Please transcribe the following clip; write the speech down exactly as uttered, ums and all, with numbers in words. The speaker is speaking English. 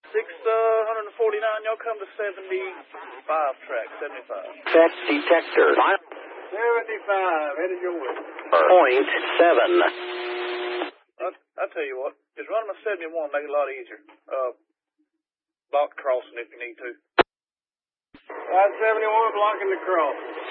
six uh, forty-nine, y'all come to seventy-five track, seventy-five. Set detector. seventy-five, headed your way. Point seven. I, I tell you what, just run them a seventy-one, make it a lot easier. Uh, block crossing if you need to. Five seventy-one blocking the cross.